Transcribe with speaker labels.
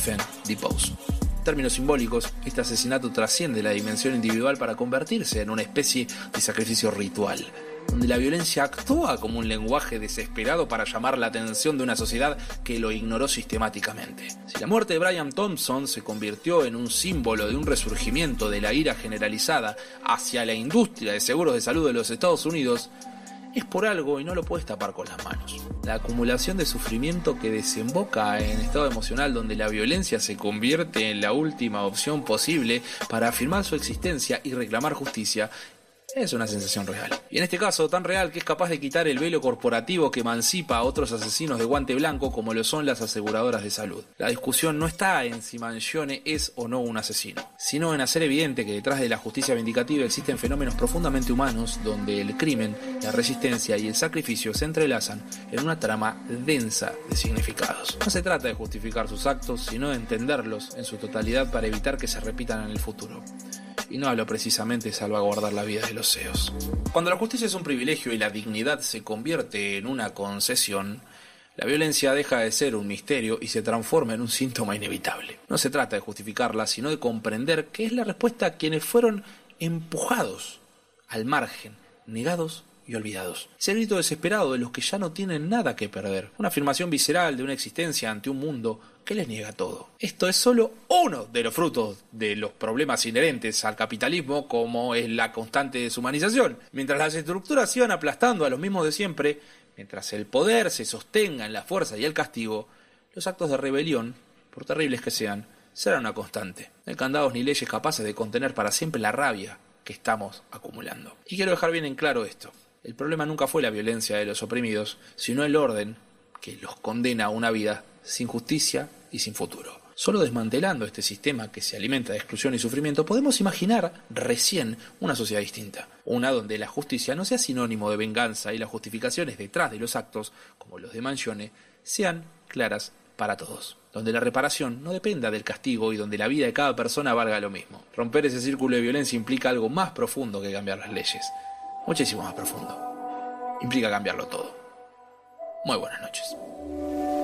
Speaker 1: Stephen DePose. En términos simbólicos, este asesinato trasciende la dimensión individual para convertirse en una especie de sacrificio ritual, donde la violencia actúa como un lenguaje desesperado para llamar la atención de una sociedad que lo ignoró sistemáticamente. Si la muerte de Brian Thompson se convirtió en un símbolo de un resurgimiento de la ira generalizada hacia la industria de seguros de salud de los Estados Unidos, es por algo y no lo puedes tapar con las manos. La acumulación de sufrimiento que desemboca en estado emocional donde la violencia se convierte en la última opción posible para afirmar su existencia y reclamar justicia es una sensación real. Y en este caso, tan real que es capaz de quitar el velo corporativo que emancipa a otros asesinos de guante blanco como lo son las aseguradoras de salud. La discusión no está en si Mangione es o no un asesino, sino en hacer evidente que detrás de la justicia vindicativa existen fenómenos profundamente humanos donde el crimen, la resistencia y el sacrificio se entrelazan en una trama densa de significados. No se trata de justificar sus actos, sino de entenderlos en su totalidad para evitar que se repitan en el futuro. Y no hablo precisamente de salvaguardar la vida de los CEOs. Cuando la justicia es un privilegio y la dignidad se convierte en una concesión, la violencia deja de ser un misterio y se transforma en un síntoma inevitable. No se trata de justificarla, sino de comprender que es la respuesta a quienes fueron empujados al margen, negados y olvidados. Es el grito desesperado de los que ya no tienen nada que perder. Una afirmación visceral de una existencia ante un mundo que les niega todo. Esto es solo uno de los frutos de los problemas inherentes al capitalismo, como es la constante deshumanización. Mientras las estructuras sigan aplastando a los mismos de siempre, mientras el poder se sostenga en la fuerza y el castigo, los actos de rebelión, por terribles que sean, serán una constante. No hay candados ni leyes capaces de contener para siempre la rabia que estamos acumulando. Y quiero dejar bien en claro esto. El problema nunca fue la violencia de los oprimidos, sino el orden que los condena a una vida sin justicia y sin futuro. Solo desmantelando este sistema que se alimenta de exclusión y sufrimiento podemos imaginar recién una sociedad distinta. Una donde la justicia no sea sinónimo de venganza y las justificaciones detrás de los actos, como los de Mangione, sean claras para todos. Donde la reparación no dependa del castigo y donde la vida de cada persona valga lo mismo. Romper ese círculo de violencia implica algo más profundo que cambiar las leyes. Muchísimo más profundo. Implica cambiarlo todo. Muy buenas noches.